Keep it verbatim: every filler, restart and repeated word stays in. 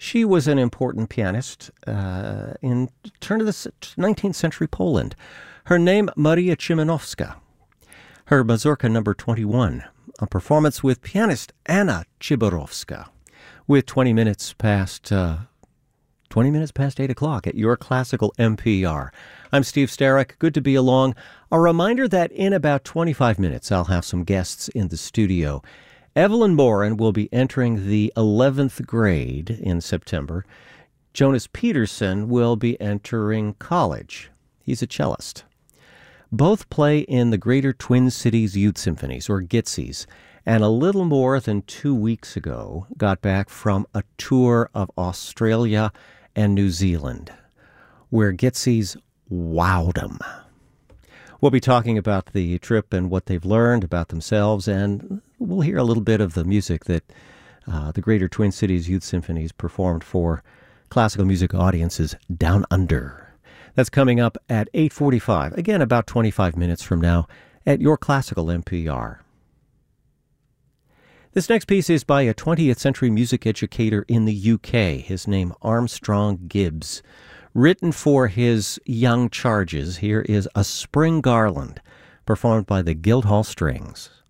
She was an important pianist uh, in turn of the nineteenth century Poland. Her name, Maria Szymanowska. Her Mazurka number twenty-one, a performance with pianist Anna Ciborowska, with twenty minutes past uh, twenty minutes past eight o'clock at your classical N P R. I'm Steve Starrick. Good to be along. A reminder that in about twenty-five minutes, I'll have some guests in the studio. Evelyn Morin will be entering the eleventh grade in September. Jonas Peterson will be entering college. He's a cellist. Both play in the Greater Twin Cities Youth Symphonies, or GITSYs, and a little more than two weeks ago got back from a tour of Australia and New Zealand, where GITSYs wowed them. We'll be talking about the trip and what they've learned about themselves, and we'll hear a little bit of the music that uh, the Greater Twin Cities Youth Symphonies performed for classical music audiences down under. That's coming up at eight forty-five, again about twenty-five minutes from now, at your classical N P R. This next piece is by a twentieth century music educator in the U K, his name Armstrong Gibbs. Written for his young charges, here is A Spring Garland, performed by the Guildhall Strings.